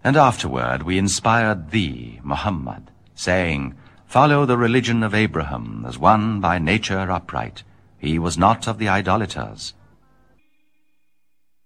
And afterward we inspired thee, Muhammad, saying, Follow the religion of Abraham, as one by nature upright. He was not of the idolaters.